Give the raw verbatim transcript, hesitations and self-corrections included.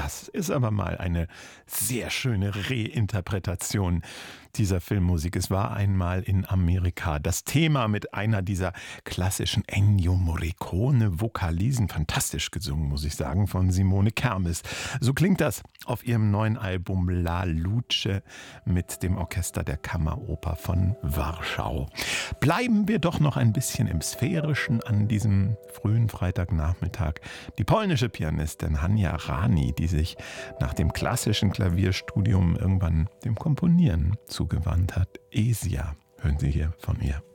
Das ist aber mal eine sehr schöne Reinterpretation dieser Filmmusik. Es war einmal in Amerika. Das Thema mit einer dieser klassischen Ennio Morricone-Vokalisen. Fantastisch gesungen, muss ich sagen, von Simone Kermes. So klingt das auf ihrem neuen Album La Luce mit dem Orchester der Kammeroper von Warschau. Bleiben wir doch noch ein bisschen im Sphärischen an diesem frühen Freitagnachmittag. Die polnische Pianistin Hania Rani, die sich nach dem klassischen Klavierstudium irgendwann dem Komponieren zugewandt hat. Esia, hören Sie hier von ihr.